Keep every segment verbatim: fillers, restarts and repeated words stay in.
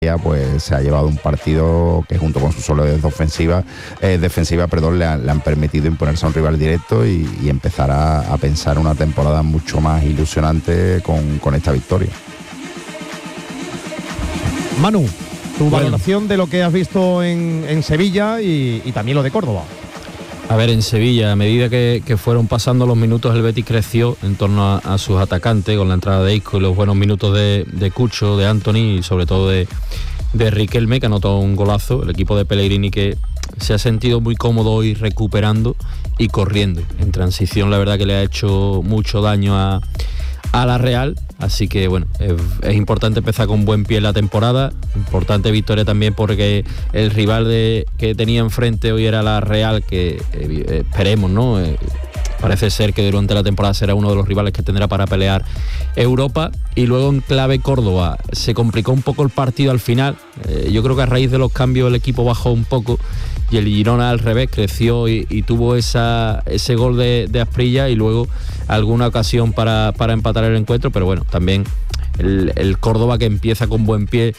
pues se ha llevado un partido que junto con su solidez ofensiva, eh, defensiva, perdón, le, han, le han permitido imponerse a un rival directo y, y empezar a, a pensar una temporada mucho más ilusionante con, con esta victoria. Manu, tu bueno. valoración de lo que has visto en, en Sevilla y, y también lo de Córdoba. A ver, en Sevilla, a medida que, que fueron pasando los minutos, el Betis creció en torno a, a sus atacantes, con la entrada de Isco y los buenos minutos de, de Cucho, de Anthony y sobre todo de, de Riquelme, que anotó un golazo. El equipo de Pellegrini, que se ha sentido muy cómodo hoy recuperando y corriendo. En transición, la verdad que le ha hecho mucho daño a, a la Real. Así que bueno, es, es importante empezar con buen pie la temporada. Importante victoria también porque el rival de, que tenía enfrente hoy era la Real, que eh, esperemos, ¿no? Eh, parece ser que durante la temporada será uno de los rivales que tendrá para pelear Europa. Y luego en clave Córdoba se complicó un poco el partido al final. Eh, yo creo que a raíz de los cambios el equipo bajó un poco y el Girona al revés creció y, y tuvo esa, ese gol de, de Asprilla y luego alguna ocasión para, para empatar el encuentro, pero bueno, también el, el Córdoba que empieza con buen pie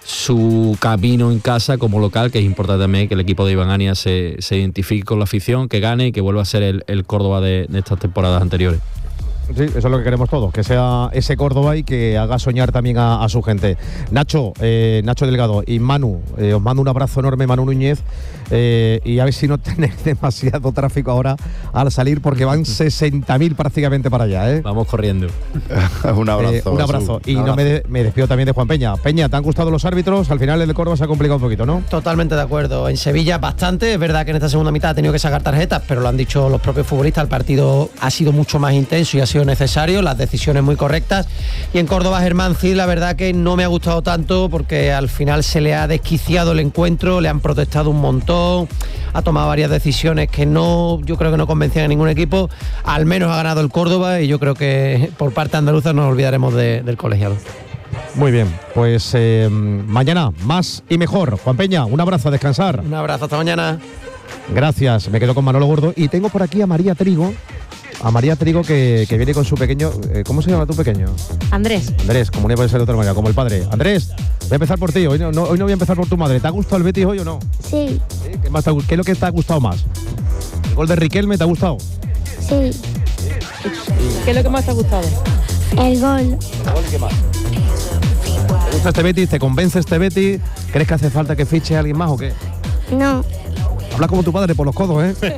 su camino en casa como local, que es importante también que el equipo de Iván Ania se, se identifique con la afición, que gane y que vuelva a ser el, el Córdoba de, de estas temporadas anteriores. Sí, eso es lo que queremos todos, que sea ese Córdoba y que haga soñar también a, a su gente. Nacho, eh, Nacho Delgado y Manu, eh, os mando un abrazo enorme, Manu Núñez, eh, y a ver si no tenéis demasiado tráfico ahora al salir, porque van sesenta mil prácticamente para allá, ¿eh? Vamos corriendo. un abrazo. Eh, un abrazo. Y un no abrazo. me, de, me despido también de Juan Peña. Peña, ¿te han gustado los árbitros? Al final el de Córdoba se ha complicado un poquito, ¿no? Totalmente de acuerdo. En Sevilla bastante. Es verdad que en esta segunda mitad ha tenido que sacar tarjetas, pero lo han dicho los propios futbolistas. El partido ha sido mucho más intenso y ha sido necesario. Las decisiones muy correctas. Y en Córdoba, Germán Cid, la verdad que no me ha gustado tanto porque al final se le ha desquiciado el encuentro, le han protestado un montón, ha tomado varias decisiones que no, yo creo que no convencían a ningún equipo. Al menos ha ganado el Córdoba y yo creo que por parte andaluza no nos olvidaremos de, del colegiado. Muy bien, pues eh, mañana más y mejor. Juan Peña, un abrazo, a descansar. Un abrazo, hasta mañana. Gracias, me quedo con Manolo Gordo y tengo por aquí a María Trigo. A María Trigo que, que viene con su pequeño... Eh, ¿Cómo se llama tu pequeño? Andrés. Andrés, como no puede ser de otra manera, como el padre. Andrés, voy a empezar por ti, hoy no, no, hoy no voy a empezar por tu madre. ¿Te ha gustado el Betis hoy o no? Sí. ¿Sí? ¿Qué, más te ha, ¿Qué es lo que te ha gustado más? ¿El gol de Riquelme te ha gustado? Sí. ¿Qué es lo que más te ha gustado? El gol. ¿El gol y qué más? ¿Te gusta este Betis? ¿Te convence este Betis? ¿Crees que hace falta que fiche a alguien más o qué? No. Habla como tu padre por los codos, ¿eh?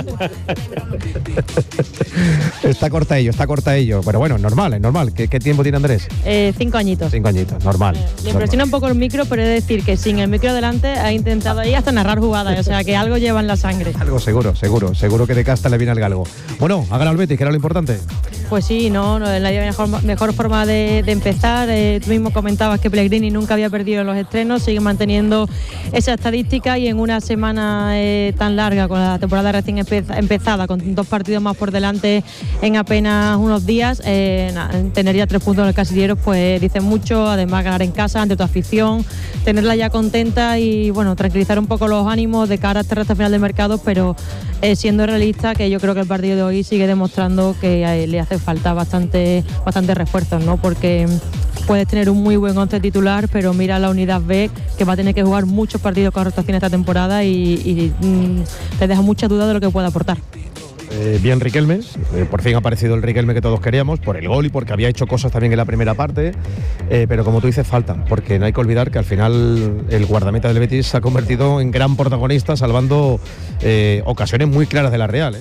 Está cortadillo, está cortadillo. Pero bueno, es normal, es normal. ¿Qué, qué tiempo tiene Andrés? Eh, cinco añitos. Cinco añitos, normal. Eh, le impresiona un poco el micro, pero he de decir que sin el micro delante ha intentado ahí hasta narrar jugadas, o sea que algo lleva en la sangre. Algo seguro, seguro, seguro que de casta le viene al galgo. Bueno, ha ganado el Betis, que era lo importante. Pues sí, no, no es la mejor, mejor forma de, de empezar. Eh, tú mismo comentabas que Pellegrini nunca había perdido los estrenos, sigue manteniendo esa estadística y en una semana eh, tan larga, con la temporada recién empeza, empezada, con dos partidos más por delante en apenas unos días, eh, tener ya tres puntos en el casillero, pues dice mucho. Además, ganar en casa ante tu afición, tenerla ya contenta y bueno, tranquilizar un poco los ánimos de cara a esta recta final del mercado, pero eh, siendo realista, que yo creo que el partido de hoy sigue demostrando que eh, le hace falta bastante, bastante refuerzos, ¿no? Porque puedes tener un muy buen once titular, pero mira la unidad B, que va a tener que jugar muchos partidos con rotación esta temporada y, y mm, te deja mucha duda de lo que puede aportar. Eh, bien Riquelme, eh, por fin ha aparecido el Riquelme que todos queríamos, por el gol y porque había hecho cosas también en la primera parte, eh, pero como tú dices, faltan, porque no hay que olvidar que al final el guardameta del Betis se ha convertido en gran protagonista, salvando eh, ocasiones muy claras de la Real, ¿eh?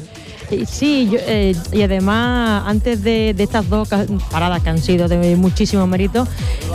Sí, yo, eh, y además antes de, de estas dos paradas que han sido de muchísimo mérito,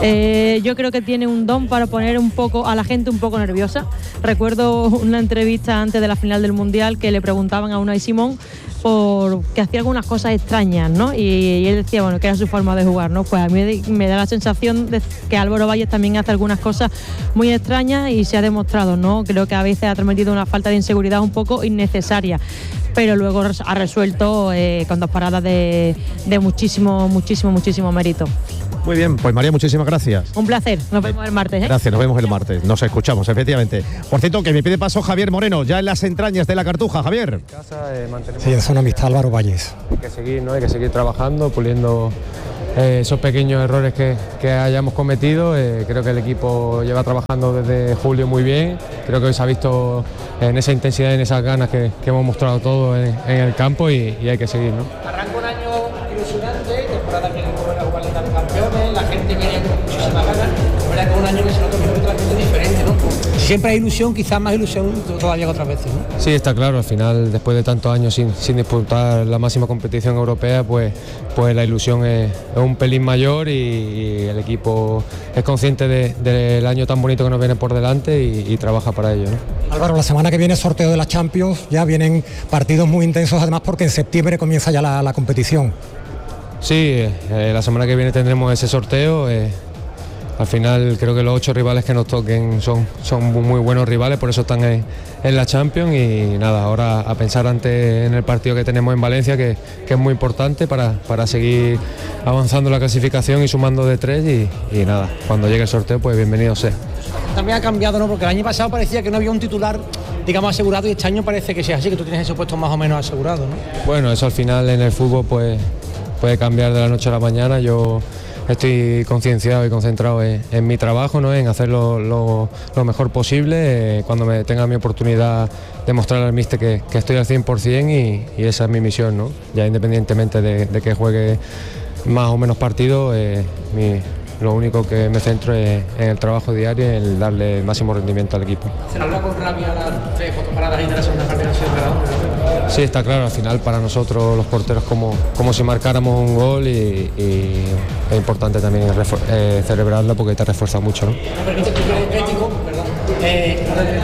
eh, yo creo que tiene un don para poner un poco a la gente un poco nerviosa. Recuerdo una entrevista antes de la final del Mundial que le preguntaban a Unai Simón por que hacía algunas cosas extrañas, ¿no? Y, y él decía, bueno, que era su forma de jugar, ¿no? Pues a mí me da la sensación de que Álvaro Valles también hace algunas cosas muy extrañas y se ha demostrado, ¿no? Creo que a veces ha transmitido una falta de inseguridad un poco innecesaria, pero luego ha resuelto eh, con dos paradas de, de muchísimo, muchísimo, muchísimo mérito. Muy bien, pues María, muchísimas gracias. Un placer, nos vemos el martes, ¿eh? Gracias, nos vemos el martes, nos escuchamos, efectivamente. Por cierto, que me pide paso Javier Moreno, ya en las entrañas de la Cartuja. Javier. Sí, es una amistad Álvaro Valles. Hay que seguir, ¿no? Hay que seguir trabajando, puliendo eh, esos pequeños errores que, que hayamos cometido. Eh, creo que el equipo lleva trabajando desde julio muy bien, creo que hoy se ha visto en esa intensidad y en esas ganas que, que hemos mostrado todos en, en el campo y, y hay que seguir, ¿no? Arranca un año ilusionante, temporada que volver a jugar en de Campeones, la gente viene con muchísimas ganas, la verdad que es un año que se nota totalmente diferente, ¿no? Siempre hay ilusión, quizás más ilusión todavía que otras veces, ¿no? Sí, está claro, al final, después de tantos años sin, sin disputar la máxima competición europea, pues, pues la ilusión es, es un pelín mayor y, y el equipo es consciente de, del año tan bonito que nos viene por delante y, y trabaja para ello, ¿no? Álvaro, la semana que viene sorteo de la Champions, ya vienen partidos muy intensos, además porque en septiembre comienza ya la, la competición. Sí, eh, la semana que viene tendremos ese sorteo. Eh, al final creo que los ocho rivales que nos toquen son, son muy buenos rivales, por eso están en, en la Champions y nada, ahora a pensar antes en el partido que tenemos en Valencia, que, que es muy importante para, para seguir avanzando la clasificación y sumando de tres y, y nada, cuando llegue el sorteo pues bienvenido sea. También ha cambiado, ¿no? Porque el año pasado parecía que no había un titular, digamos, asegurado y este año parece que sea así, que tú tienes ese puesto más o menos asegurado, ¿no? Bueno, eso al final en el fútbol pues puede cambiar de la noche a la mañana. Yo estoy concienciado y concentrado en, en mi trabajo, ¿no? En hacer lo, lo, lo mejor posible, eh, cuando me tenga mi oportunidad de mostrar al míster que, que estoy al cien por ciento y, y esa es mi misión, ¿no? Ya independientemente de, de que juegue más o menos partidos, eh, mi, lo único que me centro es en el trabajo diario y en darle el máximo rendimiento al equipo. ¿Se habla con rabia las tres fotoparadas y de la segunda parte de la ciudad? Sí, está claro, al final para nosotros los porteros como, como si marcáramos un gol y, y es importante también eh, celebrarlo porque te refuerza mucho, ¿no? Me permite que tú eres crítico, perdón, eh,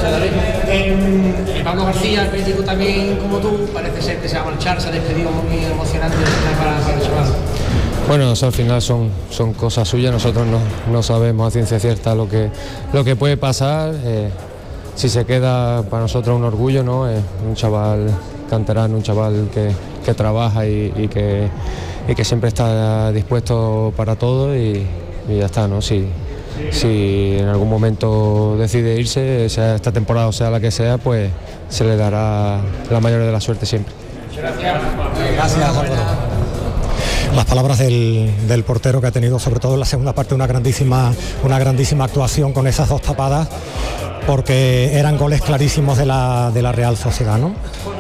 eh, Pablo García, crítico también como tú, parece ser que se va a marchar, se ha despedido muy emocionante para, para el chaval. Bueno, eso al final son, son cosas suyas, nosotros no, no sabemos a ciencia cierta lo que, lo que puede pasar. Eh, si se queda, para nosotros un orgullo, ¿no? Es un chaval canterano, un chaval que, que trabaja y, y, que, y que siempre está dispuesto para todo y, y ya está, ¿no? Si, si en algún momento decide irse, sea esta temporada o sea la que sea, pues se le dará la mayor de la suerte siempre. Gracias. Gracias, Álvaro. Las palabras del, del portero, que ha tenido sobre todo en la segunda parte una grandísima, una grandísima actuación con esas dos tapadas, porque eran goles clarísimos de la, de la Real Sociedad, ¿no?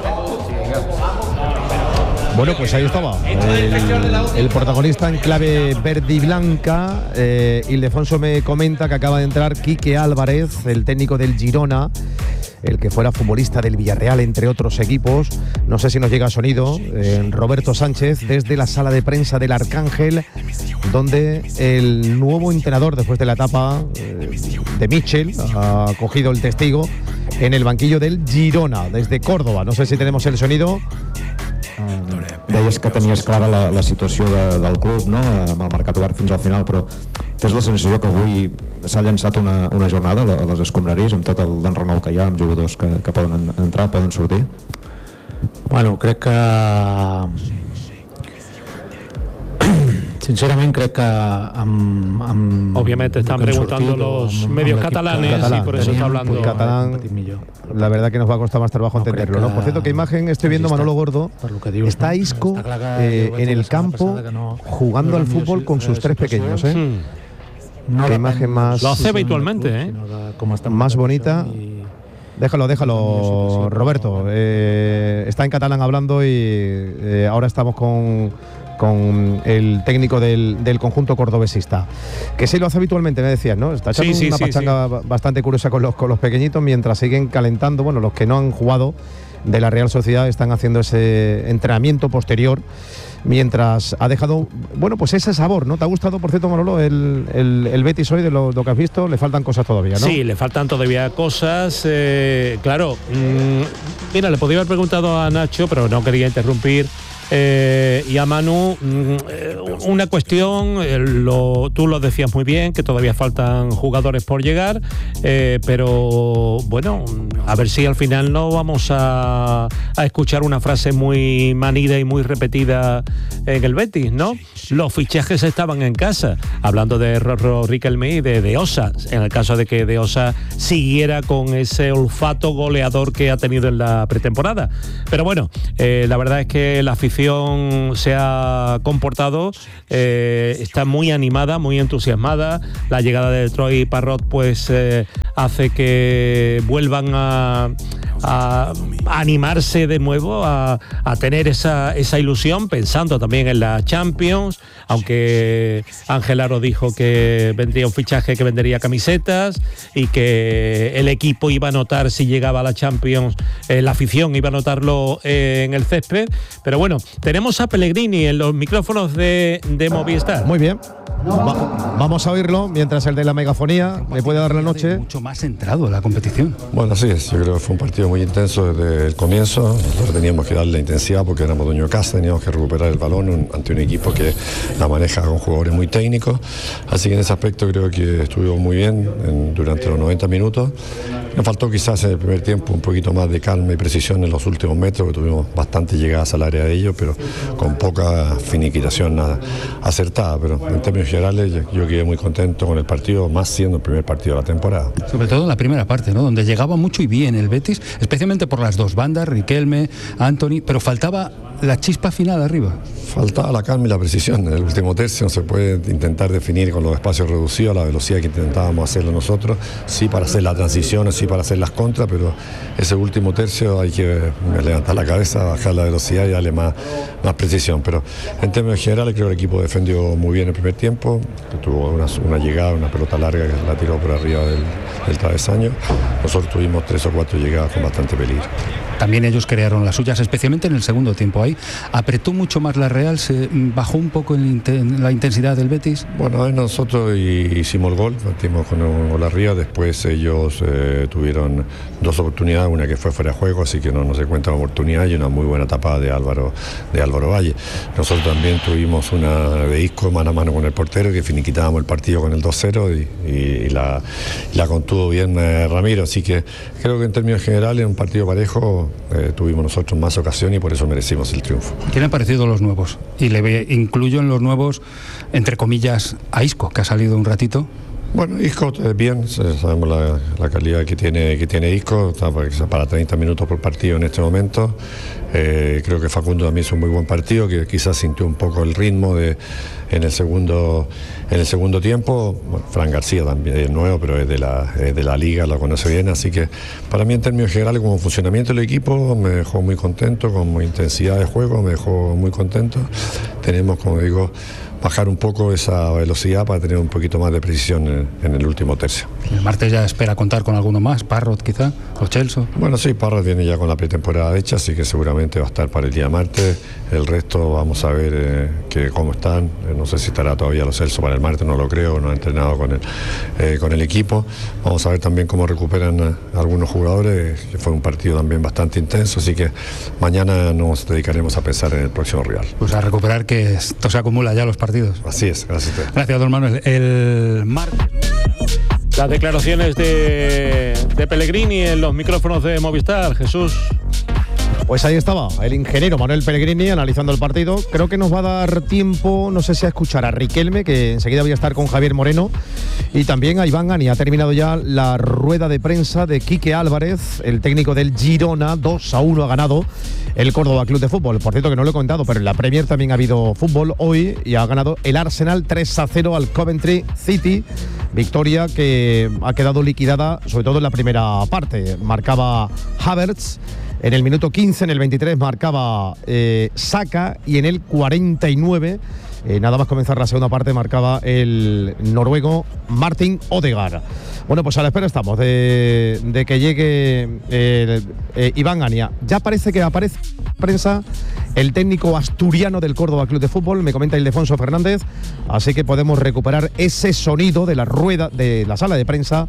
Bueno, pues ahí estaba el, el protagonista en clave verde y blanca. eh, Ildefonso me comenta que acaba de entrar Quique Álvarez, el técnico del Girona, el que fuera futbolista del Villarreal, entre otros equipos. No sé si nos llega sonido. eh, Roberto Sánchez desde la sala de prensa del Arcángel, donde el nuevo entrenador, después de la etapa eh, de Michel, ha cogido el testigo en el banquillo del Girona, desde Córdoba. No sé si tenemos el sonido. Deies que tenies clara la, la situació de, del club, no? Amb el mercat obert fins al final, però tens la sensació que avui s'ha llançat una, una jornada a les escombraries amb tot el d'enrenou que hi ha, amb jugadors que, que poden entrar, poden sortir? Bueno, crec que sincerament crec que amb, amb obviamente están preguntando los amb, medios amb catalanes catalán, y por eso está hablando catalán. La verdad que nos va a costar más trabajo no, entenderlo, ¿no? Por cierto, qué imagen estoy viendo, Manolo Gordo. Dius, está ¿no? Isco eh, en el campo no, jugando al fútbol con sus tres pequeños, ¿eh? Hmm. No qué imagen más... Lo hace habitualmente, ¿eh? Más bonita. Déjalo, déjalo, Roberto. Eh, está en catalán hablando y eh, ahora estamos con... con el técnico del, del conjunto cordobesista, que sí lo hace habitualmente, me decías, ¿no? Está echando sí, sí, una sí, pachanga sí. bastante curiosa con los, con los pequeñitos mientras siguen calentando. Bueno, los que no han jugado de la Real Sociedad están haciendo ese entrenamiento posterior mientras ha dejado, bueno, pues ese sabor, ¿no? ¿Te ha gustado, por cierto, Manolo, el, el, el Betis hoy de lo, lo que has visto? Le faltan cosas todavía, ¿no? Sí, le faltan todavía cosas, eh, claro. Mmm, mira, le podía haber preguntado a Nacho, pero no quería interrumpir. Eh, y a Manu, mm, una cuestión, eh, lo, tú lo decías muy bien, que todavía faltan jugadores por llegar, eh, pero bueno, a ver si al final no vamos a, a escuchar una frase muy manida y muy repetida en el Betis, ¿no? Los fichajes estaban en casa, hablando de Rorro Riquelme y de, de Osa, en el caso de que de Osa siguiera con ese olfato goleador que ha tenido en la pretemporada. Pero bueno, eh, la verdad es que la afición afición se ha comportado, eh, está muy animada, muy entusiasmada. La llegada de Troy Parrott pues eh, hace que vuelvan a, a, a animarse de nuevo, a, a tener esa, esa ilusión, pensando también en la Champions, aunque Ángel Aro dijo que vendría un fichaje que vendería camisetas y que el equipo iba a notar si llegaba a la Champions, eh, la afición iba a notarlo eh, en el césped. Pero bueno, tenemos a Pellegrini en los micrófonos de, de Movistar. Muy bien. Va, vamos a oírlo mientras el de la megafonía le puede dar la noche. Mucho más centrado en la competición. Bueno, así es. Yo creo que fue un partido muy intenso desde el comienzo. Nosotros teníamos que darle intensidad porque éramos dueños de casa, teníamos que recuperar el balón un, ante un equipo que la maneja con jugadores muy técnicos. Así que en ese aspecto creo que estuvimos muy bien en, durante los noventa minutos. Nos faltó quizás en el primer tiempo un poquito más de calma y precisión en los últimos metros, que tuvimos bastantes llegadas al área de ellos, pero con poca finiquitación acertada. Pero en términos generales yo, yo quedé muy contento con el partido, más siendo el primer partido de la temporada. Sobre todo en la primera parte, ¿no? Donde llegaba mucho y bien el Betis, especialmente por las dos bandas, Riquelme, Anthony, pero faltaba la chispa final arriba. Faltaba la calma y la precisión. En el último tercio no se puede intentar definir con los espacios reducidos, la velocidad que intentábamos hacerlo nosotros, sí para hacer las transiciones, sí para hacer las contras, pero ese último tercio hay que levantar la cabeza, bajar la velocidad y darle más, más precisión. Pero en términos generales creo que el equipo defendió muy bien el primer tiempo, tuvo una, una llegada, una pelota larga que la tiró por arriba del, del travesaño. Nosotros tuvimos tres o cuatro llegadas con bastante peligro. También ellos crearon las suyas, especialmente en el segundo tiempo. Ahí apretó mucho más la Real, se bajó un poco en la intensidad del Betis. Bueno, nosotros hicimos el gol, partimos con un gol arriba, después ellos eh, tuvieron dos oportunidades, una que fue fuera de juego, así que no, no se cuenta la oportunidad, y una muy buena tapada de Álvaro, de Álvaro Valle. Nosotros también tuvimos una de Isco mano a mano con el portero, que finiquitábamos el partido con el dos cero y, y, y la, la contuvo bien eh, Ramiro, así que creo que en términos generales un partido parejo. Eh, tuvimos nosotros más ocasión y por eso merecimos el triunfo. ¿Qué le han parecido los nuevos? Y le incluyo en los nuevos, entre comillas, a Isco, que ha salido un ratito. Bueno, Isco eh, bien, sabemos la, la calidad que tiene, que tiene Isco, está para treinta minutos por partido en este momento. Eh, creo que Facundo también hizo un muy buen partido, que quizás sintió un poco el ritmo de, en, el segundo, en el segundo tiempo. Bueno, Fran García también es nuevo, pero es de, la, es de la liga, lo conoce bien, así que para mí en términos generales como funcionamiento del equipo me dejó muy contento, como intensidad de juego me dejó muy contento. Tenemos, como digo, bajar un poco esa velocidad para tener un poquito más de precisión en, en el último tercio. El martes ya espera contar con alguno más, Parrott quizá, o Chelsea. Bueno, sí, Parrott viene ya con la pretemporada hecha, así que seguramente va a estar para el día martes. El resto vamos a ver eh, que cómo están. Eh, no sé si estará todavía Lo Celso para el martes, no lo creo, no ha entrenado con el, eh, con el equipo. Vamos a ver también cómo recuperan eh, algunos jugadores, que fue un partido también bastante intenso, así que mañana nos dedicaremos a pensar en el próximo rival. Pues a recuperar, que esto se acumula ya los partidos. Así es, gracias. Gracias, don Manuel. El martes. Las declaraciones de, de Pellegrini en los micrófonos de Movistar, Jesús. Pues ahí estaba el ingeniero Manuel Pellegrini analizando el partido. Creo que nos va a dar tiempo, no sé si a escuchar a Riquelme, que enseguida voy a estar con Javier Moreno, y también a Iván Gani. Ha terminado ya la rueda de prensa de Quique Álvarez, el técnico del Girona. dos a uno ha ganado el Córdoba Club de Fútbol. Por cierto, que no lo he contado, pero en la Premier también ha habido fútbol hoy y ha ganado el Arsenal tres a cero al Coventry City. Victoria que ha quedado liquidada, sobre todo en la primera parte. Marcaba Havertz. En el minuto quince, en el veintitrés, marcaba eh, Saka, y en el cuarenta y nueve, eh, nada más comenzar la segunda parte, marcaba el noruego Martin Odegaard. Bueno, pues a la espera estamos de, de que llegue eh, eh, Iván Gania. Ya parece que aparece en prensa el técnico asturiano del Córdoba Club de Fútbol, me comenta Ildefonso Fernández, así que podemos recuperar ese sonido de la rueda, de la sala de prensa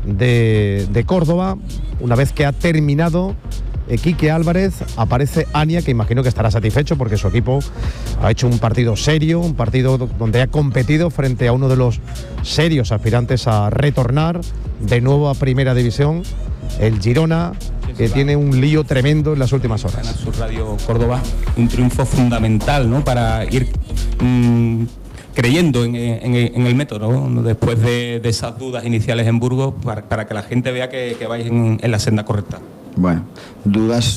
de, de Córdoba, una vez que ha terminado Quique Álvarez. Aparece Ania, que imagino que estará satisfecho porque su equipo ha hecho un partido serio, un partido donde ha competido frente a uno de los serios aspirantes a retornar de nuevo a Primera División, el Girona, que tiene un lío tremendo en las últimas horas. Canal Sur Radio Córdoba, un triunfo fundamental, ¿no?, para ir mmm, creyendo en, en, en el método, ¿no?, después de, de esas dudas iniciales en Burgos, para, para que la gente vea que, que vais en, en la senda correcta. Bueno, dudas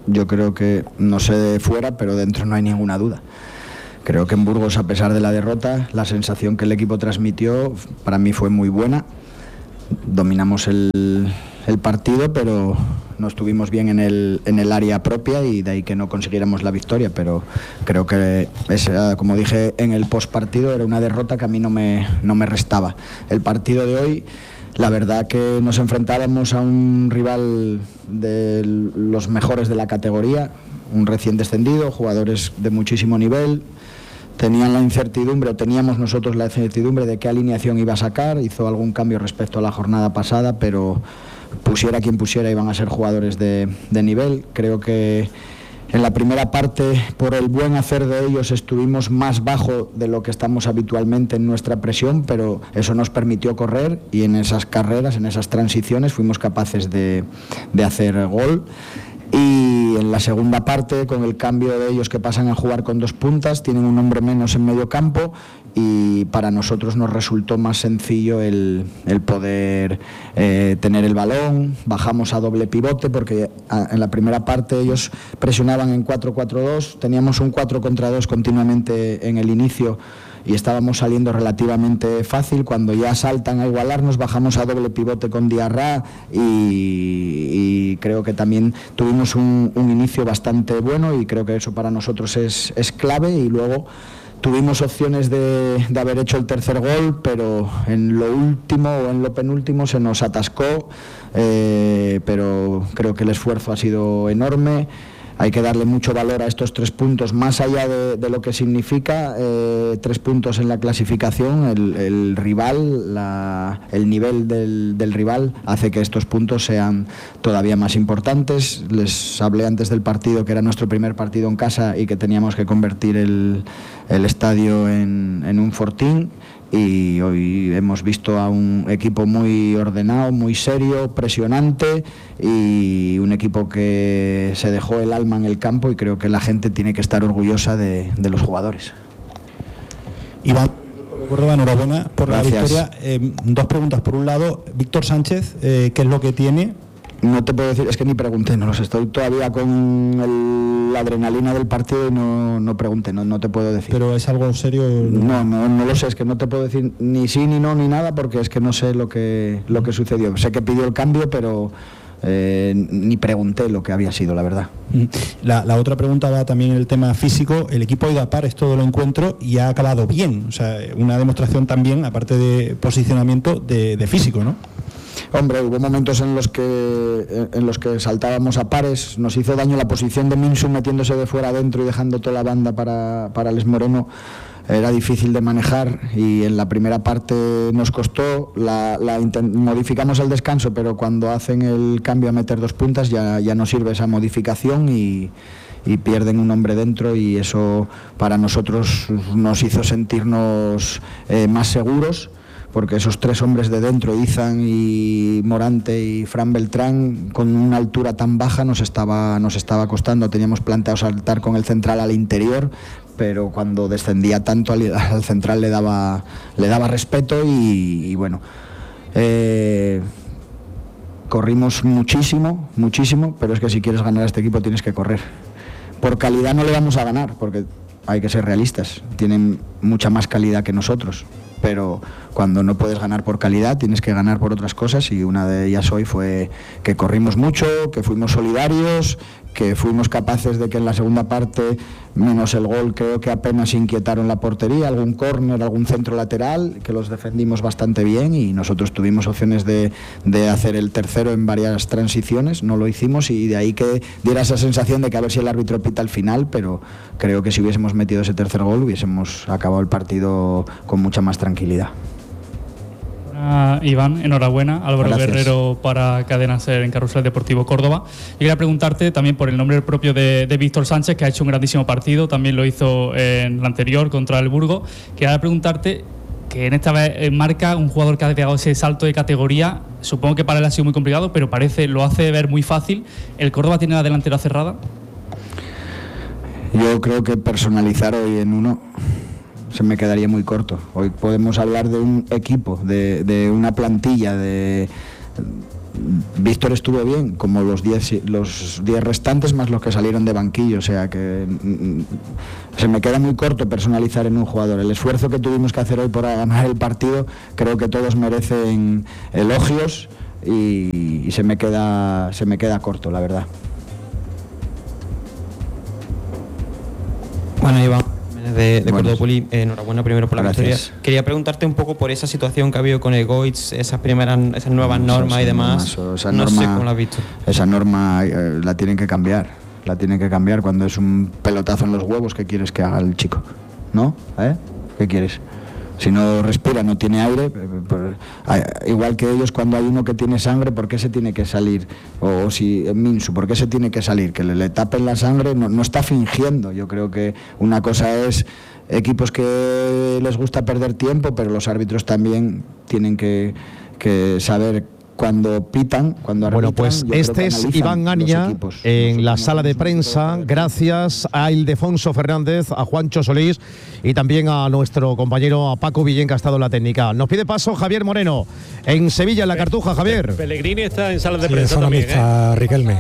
yo creo que, no sé de fuera, pero dentro no hay ninguna duda. Creo que en Burgos, a pesar de la derrota, la sensación que el equipo transmitió para mí fue muy buena. Dominamos el, el partido, pero no estuvimos bien en el, en el área propia y de ahí que no consiguiéramos la victoria, pero creo que, esa, como dije en el postpartido, era una derrota que a mí no me, no me restaba. El partido de hoy, la verdad que nos enfrentábamos a un rival de los mejores de la categoría, un recién descendido, jugadores de muchísimo nivel. Tenían la incertidumbre, o teníamos nosotros la incertidumbre de qué alineación iba a sacar. Hizo algún cambio respecto a la jornada pasada, pero pusiera quien pusiera iban a ser jugadores de, de nivel. Creo que en la primera parte, por el buen hacer de ellos, estuvimos más bajo de lo que estamos habitualmente en nuestra presión, pero eso nos permitió correr y en esas carreras, en esas transiciones, fuimos capaces de, de hacer gol. Y en la segunda parte, con el cambio de ellos que pasan a jugar con dos puntas, tienen un hombre menos en medio campo y para nosotros nos resultó más sencillo el, el poder eh, tener el balón. Bajamos a doble pivote porque a, en la primera parte ellos presionaban en cuatro cuatro dos, teníamos un cuatro contra dos continuamente en el inicio y estábamos saliendo relativamente fácil. Cuando ya saltan a igualarnos, bajamos a doble pivote con Diarra y, y creo que también tuvimos un, un inicio bastante bueno y creo que eso para nosotros es, es clave. Y luego tuvimos opciones de, de haber hecho el tercer gol, pero en lo último o en lo penúltimo se nos atascó, eh, pero creo que el esfuerzo ha sido enorme. Hay que darle mucho valor a estos tres puntos, más allá de, de lo que significa eh, tres puntos en la clasificación. El, el rival, la, el nivel del, del rival hace que estos puntos sean todavía más importantes. Les hablé antes del partido que era nuestro primer partido en casa y que teníamos que convertir el, el estadio en, en un fortín. Y hoy hemos visto a un equipo muy ordenado, muy serio, presionante y un equipo que se dejó el alma en el campo y creo que la gente tiene que estar orgullosa de, de los jugadores. Iván Córdoba, enhorabuena por Gracias. la victoria. Eh, dos preguntas. Por un lado, Víctor Sánchez, eh, ¿qué es lo que tiene? No te puedo decir, es que ni pregunté, no los estoy todavía con el, la adrenalina del partido y no, no pregunté, no, no te puedo decir. ¿Pero es algo serio? No, no, no lo sé, es que no te puedo decir ni sí, ni no, ni nada, porque es que no sé lo que, lo que sucedió. Sé que pidió el cambio, pero eh, ni pregunté lo que había sido, la verdad. La, la otra pregunta va también en el tema físico. El equipo ha ido a pares todo el encuentro y ha acabado bien. O sea, una demostración también, aparte de posicionamiento, de, de físico, ¿no? Hombre, hubo momentos en los que en los que saltábamos a pares, nos hizo daño la posición de Minsu metiéndose de fuera adentro y dejando toda la banda para, para Les Moreno. Era difícil de manejar y en la primera parte nos costó, la, la modificamos al descanso, pero cuando hacen el cambio a meter dos puntas ya, ya no sirve esa modificación y, y pierden un hombre dentro y eso para nosotros nos hizo sentirnos eh, más seguros. Porque esos tres hombres de dentro, Izan y Morante y Fran Beltrán, con una altura tan baja nos estaba, nos estaba costando. Teníamos planteado saltar con el central al interior, pero cuando descendía tanto al, al central le daba, le daba respeto y, y bueno, eh, corrimos muchísimo, muchísimo, pero es que si quieres ganar a este equipo tienes que correr. Por calidad no le vamos a ganar, porque hay que ser realistas, tienen mucha más calidad que nosotros. Pero cuando no puedes ganar por calidad tienes que ganar por otras cosas y una de ellas hoy fue que corrimos mucho, que fuimos solidarios, que fuimos capaces de que en la segunda parte, menos el gol, creo que apenas inquietaron la portería, algún córner, algún centro lateral, que los defendimos bastante bien y nosotros tuvimos opciones de, de hacer el tercero en varias transiciones, no lo hicimos y de ahí que diera esa sensación de que a ver si el árbitro pita al final, pero creo que si hubiésemos metido ese tercer gol hubiésemos acabado el partido con mucha más tranquilidad. Uh, Iván, enhorabuena. Álvaro Gracias. Guerrero para Cadena SER en Carrusel Deportivo Córdoba. Y quería preguntarte también por el nombre propio de, de Víctor Sánchez, que ha hecho un grandísimo partido, también lo hizo en el anterior contra el Burgos. Quería preguntarte que en esta vez marca un jugador que ha pegado ese salto de categoría. Supongo que para él ha sido muy complicado, pero parece, lo hace ver muy fácil. ¿El Córdoba tiene la delantera cerrada? Yo creo que personalizar hoy en uno se me quedaría muy corto. Hoy podemos hablar de un equipo, de, de una plantilla, de, Víctor estuvo bien, como los diez los diez restantes más los que salieron de banquillo, o sea que mm, se me queda muy corto personalizar en un jugador. El esfuerzo que tuvimos que hacer hoy por ganar el partido, creo que todos merecen elogios y, y se me queda se me queda corto, la verdad. Bueno, Iván, de, de Cordopoli, eh, enhorabuena primero por la Gracias. victoria. Quería preguntarte un poco por esa situación que ha habido con el Goitz, esas primeras, esas nuevas normas y demás. Normas, esa no norma, sé cómo la has visto. Esa norma eh, la tienen que cambiar, la tienen que cambiar cuando es un pelotazo en los huevos. ¿Qué quieres que haga el chico? ¿No? ¿Eh? ¿Qué quieres? Si no respira, no tiene aire, pues, igual que ellos cuando hay uno que tiene sangre, ¿por qué se tiene que salir? O, o si Minsu, ¿por qué se tiene que salir? Que le, le tapen la sangre, no, no está fingiendo. Yo creo que una cosa es equipos que les gusta perder tiempo, pero los árbitros también tienen que, que saber cuando pitan, cuando arbitran. Bueno, pues este es Iván Ania en la sala de prensa, gracias a Ildefonso Fernández, a Juancho Solís y también a nuestro compañero a Paco Villén, que ha estado en la técnica. Nos pide paso Javier Moreno en Sevilla, en la Cartuja. Javier. Pellegrini está en sala de Sí, prensa en también, mixta, ¿eh? Riquelme.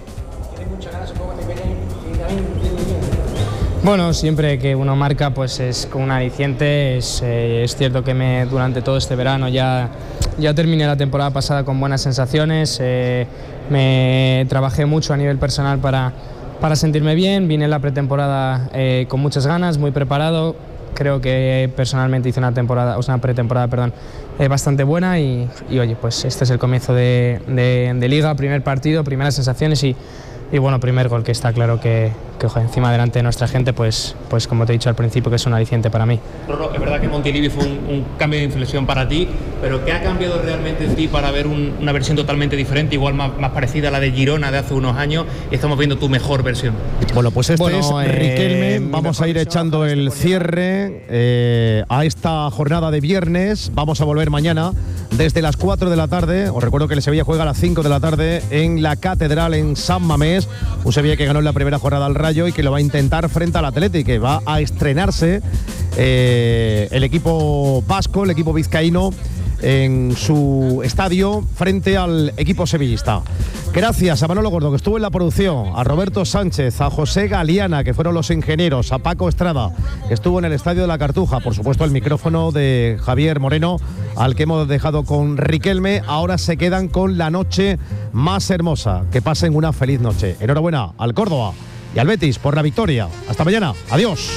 Bueno, siempre que uno marca pues es con un aliciente. Es, eh, es cierto que me, durante todo este verano ya, ya terminé la temporada pasada con buenas sensaciones. Eh, me trabajé mucho a nivel personal para, para sentirme bien. Vine en la pretemporada eh, con muchas ganas, muy preparado. Creo que personalmente hice una temporada, o sea, una pretemporada, perdón, eh, bastante buena y, y oye, pues este es el comienzo de, de, de liga, primer partido, primeras sensaciones y Y bueno, primer gol, que está claro que, que ojo, encima delante de nuestra gente, pues, pues como te he dicho al principio, que es un aliciente para mí. Rorro, es verdad que Montilivi fue un, un cambio de inflexión para ti, pero ¿qué ha cambiado realmente en ti para ver un, una versión totalmente diferente, igual más, más parecida a la de Girona de hace unos años, y estamos viendo tu mejor versión? Bueno, pues este Bueno, es eh, Riquelme. Vamos a ir echando el cierre eh, a esta jornada de viernes. Vamos a volver mañana desde las cuatro de la tarde. Os recuerdo que el Sevilla juega a las cinco de la tarde en la Catedral en San Mamés. Un Sevilla que ganó en la primera jornada al Rayo y que lo va a intentar frente al Athletic, que va a estrenarse eh, el equipo vasco, el equipo vizcaíno, en su estadio frente al equipo sevillista. Gracias a Manolo Gordo, que estuvo en la producción, a Roberto Sánchez, a José Galiana, que fueron los ingenieros, a Paco Estrada, que estuvo en el estadio de la Cartuja, por supuesto el micrófono de Javier Moreno, al que hemos dejado con Riquelme. Ahora se quedan con la noche más hermosa. Que pasen una feliz noche. Enhorabuena al Córdoba y al Betis por la victoria. Hasta mañana. Adiós.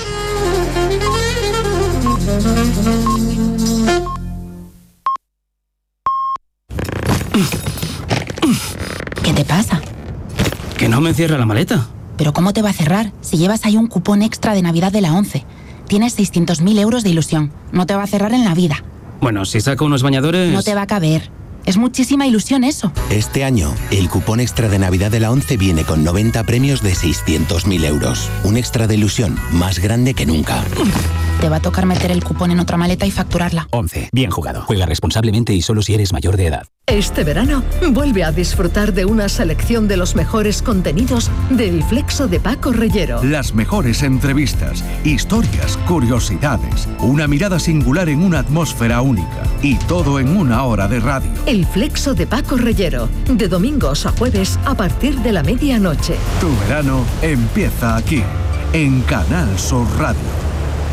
¿Qué te pasa? Que no me cierra la maleta. ¿Pero cómo te va a cerrar si llevas ahí un cupón extra de Navidad de la ONCE? Tienes seiscientos mil euros de ilusión. No te va a cerrar en la vida. Bueno, si saco unos bañadores... No te va a caber. Es muchísima ilusión eso. Este año, el cupón extra de Navidad de la ONCE viene con noventa premios de seiscientos mil euros. Un extra de ilusión más grande que nunca. Te va a tocar meter el cupón en otra maleta y facturarla. ONCE. Bien jugado. Juega responsablemente y solo si eres mayor de edad. Este verano, vuelve a disfrutar de una selección de los mejores contenidos del Flexo de Paco Reyero. Las mejores entrevistas, historias, curiosidades, una mirada singular en una atmósfera única. Y todo en una hora de radio. El Flexo de Paco Reyero, de domingos a jueves a partir de la medianoche. Tu verano empieza aquí, en Canal Sur Radio.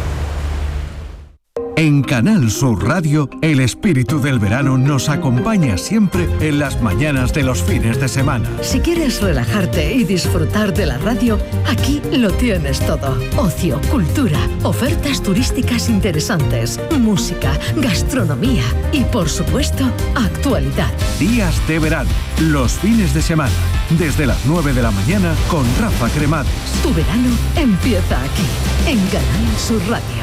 En Canal Sur Radio, el espíritu del verano nos acompaña siempre en las mañanas de los fines de semana. Si quieres relajarte y disfrutar de la radio, aquí lo tienes todo. Ocio, cultura, ofertas turísticas interesantes, música, gastronomía y, por supuesto, actualidad. Días de verano, los fines de semana, desde las nueve de la mañana con Rafa Cremades. Tu verano empieza aquí, en Canal Sur Radio.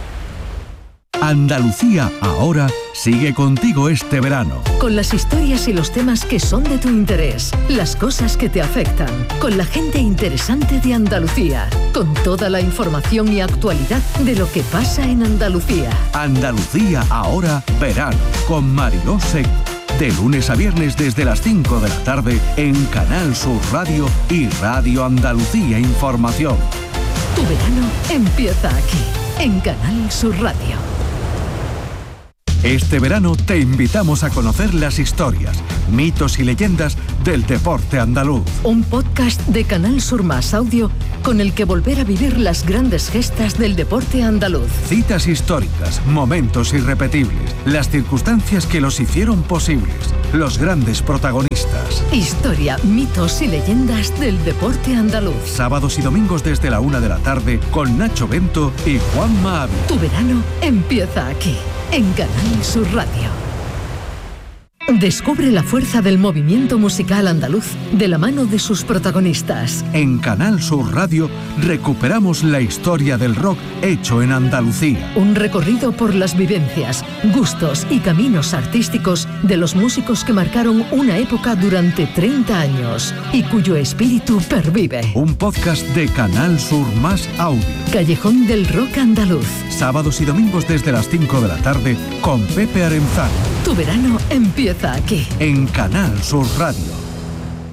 Andalucía ahora sigue contigo este verano. Con las historias y los temas que son de tu interés, las cosas que te afectan, con la gente interesante de Andalucía, con toda la información y actualidad de lo que pasa en Andalucía. Andalucía ahora verano, con Mariló Seco. De lunes a viernes desde las cinco de la tarde en Canal Sur Radio y Radio Andalucía Información. Tu verano empieza aquí, en Canal Sur Radio. Este verano te invitamos a conocer las historias, mitos y leyendas del deporte andaluz. Un podcast de Canal Sur Más Audio con el que volver a vivir las grandes gestas del deporte andaluz. Citas históricas, momentos irrepetibles, las circunstancias que los hicieron posibles, los grandes protagonistas. Historia, mitos y leyendas del deporte andaluz. Sábados y domingos desde la una de la tarde con Nacho Bento y Juanma Ávila. Tu verano empieza aquí, en Canal Sur Radio. Descubre la fuerza del movimiento musical andaluz de la mano de sus protagonistas. En Canal Sur Radio recuperamos la historia del rock hecho en Andalucía. Un recorrido por las vivencias, gustos y caminos artísticos de los músicos que marcaron una época durante treinta años y cuyo espíritu pervive. Un podcast de Canal Sur Más Audio. Callejón del Rock Andaluz. Sábados y domingos desde las cinco de la tarde con Pepe Arenzano. Tu verano empieza aquí. En Canal Sur Radio.